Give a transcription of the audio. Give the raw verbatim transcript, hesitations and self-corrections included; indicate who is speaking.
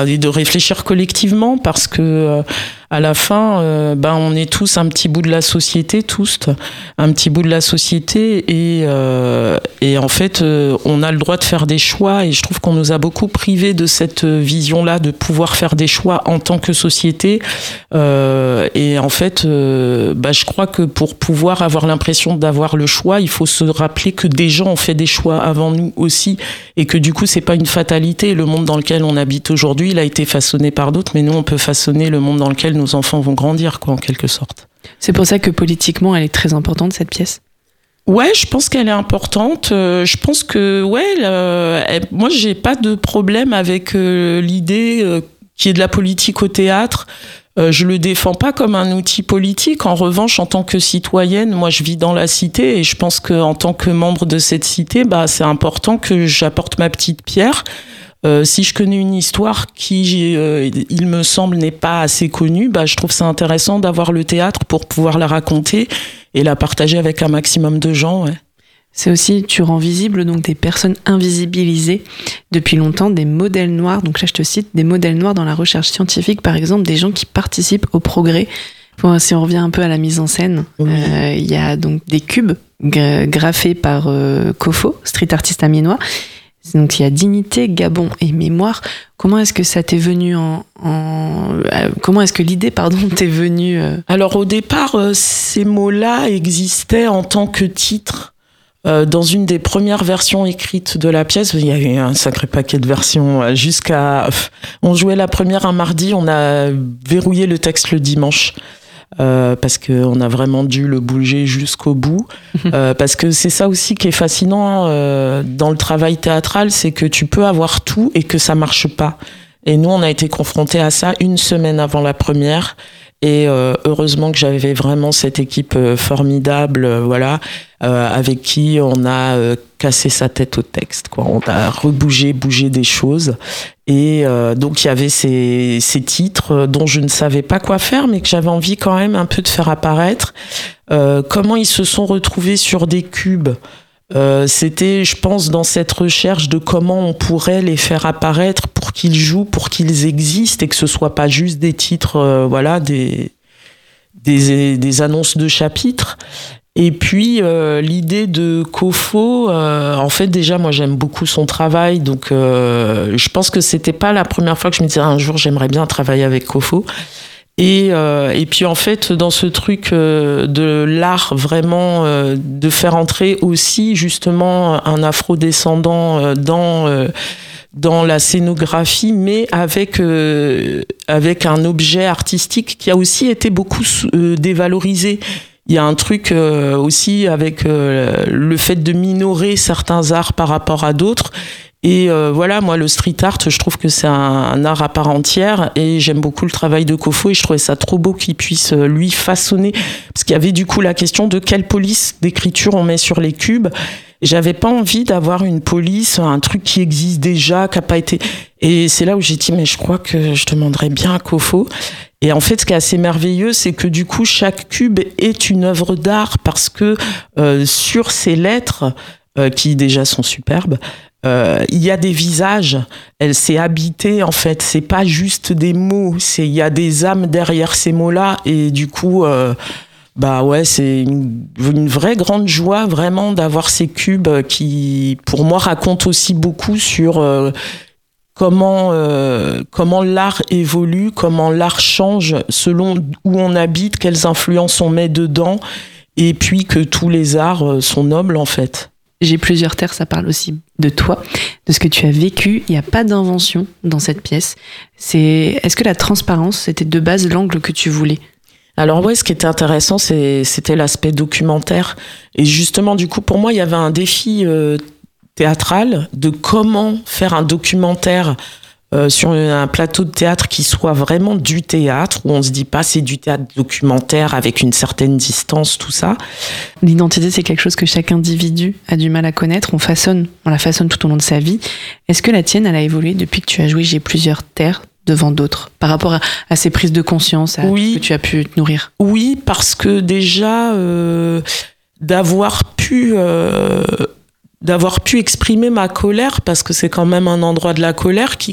Speaker 1: et de réfléchir collectivement parce que euh, à la fin, euh, ben on est tous un petit bout de la société, tous un petit bout de la société et euh, et en fait, euh, on a le droit de faire des choix et je trouve qu'on nous a beaucoup privé de cette vision-là de pouvoir faire des choix en tant que société. Euh, et en fait, euh, ben, je crois que pour pouvoir avoir l'impression d'avoir le choix, il faut se rappeler que des gens ont fait des choix avant nous aussi et que du coup, c'est pas une fatalité. Le monde dans lequel on habite aujourd'hui, il a été façonné par d'autres, mais nous, on peut façonner le monde dans lequel nos enfants vont grandir, quoi, en quelque sorte.
Speaker 2: C'est pour ça que politiquement, elle est très importante, cette pièce.
Speaker 1: Ouais, je pense qu'elle est importante. Euh, je pense que, ouais, euh, elle, moi, j'ai pas de problème avec euh, l'idée euh, qu'il y ait de la politique au théâtre. Euh, je le défends pas comme un outil politique. En revanche, en tant que citoyenne, moi, je vis dans la cité et je pense qu'en tant que membre de cette cité, bah, c'est important que j'apporte ma petite pierre. Euh, si je connais une histoire qui, euh, il me semble, n'est pas assez connue, bah, je trouve ça intéressant d'avoir le théâtre pour pouvoir la raconter et la partager avec un maximum de gens. Ouais.
Speaker 2: C'est aussi, tu rends visible donc des personnes invisibilisées depuis longtemps, des modèles noirs. Donc là, je te cite, des modèles noirs dans la recherche scientifique, par exemple, des gens qui participent au progrès. Bon, si on revient un peu à la mise en scène, il oui. euh, y a donc des cubes gra- graffés par euh, Kofo, street artiste amiénois. Donc il y a dignité, Gabon et mémoire. Comment est-ce que ça t'est venu en, en euh, comment est-ce que l'idée pardon t'est venue euh...
Speaker 1: Alors au départ, euh, ces mots-là existaient en tant que titre euh, dans une des premières versions écrites de la pièce. Il y a eu un sacré paquet de versions jusqu'à. On jouait la première un mardi, on a verrouillé le texte le dimanche. Euh, parce qu'on a vraiment dû le bouger jusqu'au bout. Euh, parce que c'est ça aussi qui est fascinant euh, dans le travail théâtral, c'est que tu peux avoir tout et que ça marche pas. Et nous, on a été confrontés à ça une semaine avant la première. Et euh, heureusement que j'avais vraiment cette équipe euh, formidable, euh, voilà, euh, avec qui on a euh, cassé sa tête au texte, quoi. On a rebougé, bougé des choses. Et euh, donc il y avait ces, ces titres dont je ne savais pas quoi faire, mais que j'avais envie quand même un peu de faire apparaître. Euh, comment ils se sont retrouvés sur des cubes. Euh, c'était, je pense, dans cette recherche de comment on pourrait les faire apparaître pour qu'ils jouent, pour qu'ils existent et que ce soit pas juste des titres, euh, voilà, des, des, des annonces de chapitres. Et puis euh, l'idée de Kofo, euh, en fait déjà moi j'aime beaucoup son travail, donc euh, je pense que c'était pas la première fois que je me disais un jour j'aimerais bien travailler avec Kofo. Et, euh, et puis en fait dans ce truc euh, de l'art vraiment euh, de faire entrer aussi justement un afro-descendant euh, dans euh, dans la scénographie, mais avec euh, avec un objet artistique qui a aussi été beaucoup euh, dévalorisé. Il y a un truc euh, aussi avec euh, le fait de minorer certains arts par rapport à d'autres. Et euh, voilà, moi, le street art, je trouve que c'est un, un art à part entière. Et j'aime beaucoup le travail de Kofo. Et je trouvais ça trop beau qu'il puisse, euh, lui, façonner. Parce qu'il y avait du coup la question de quelle police d'écriture on met sur les cubes. Et j'avais pas envie d'avoir une police, un truc qui existe déjà, qui a pas été... Et c'est là où j'ai dit, mais je crois que je demanderais bien à Kofo. Et en fait, ce qui est assez merveilleux, c'est que du coup, chaque cube est une œuvre d'art parce que euh, sur ces lettres, euh, qui déjà sont superbes, euh, il y a des visages. Elle s'est habitée, en fait. C'est pas juste des mots. C'est, il y a des âmes derrière ces mots-là. Et du coup, euh, bah ouais, c'est une, une vraie grande joie, vraiment, d'avoir ces cubes qui, pour moi, racontent aussi beaucoup sur... Euh, Comment, euh, comment l'art évolue, comment l'art change selon où on habite, quelles influences on met dedans, et puis que tous les arts sont nobles en fait.
Speaker 2: J'ai plusieurs terres, ça parle aussi de toi, de ce que tu as vécu. Il n'y a pas d'invention dans cette pièce. C'est... Est-ce que la transparence, c'était de base l'angle que tu voulais ?
Speaker 1: Alors ouais, ce qui était intéressant, c'est, c'était l'aspect documentaire. Et justement, du coup, pour moi, il y avait un défi... Euh, théâtral, de comment faire un documentaire euh, sur un plateau de théâtre qui soit vraiment du théâtre, où on se dit pas c'est du théâtre documentaire avec une certaine distance, tout ça.
Speaker 2: L'identité, c'est quelque chose que chaque individu a du mal à connaître, on façonne, on la façonne tout au long de sa vie. Est-ce que la tienne, elle a évolué depuis que tu as joué J'ai plusieurs terres devant d'autres, par rapport à, à ces prises de conscience, à
Speaker 1: oui.
Speaker 2: ce que tu as pu te nourrir ?
Speaker 1: Oui, parce que déjà, euh, d'avoir pu... Euh, d'avoir pu exprimer ma colère, parce que c'est quand même un endroit de la colère qui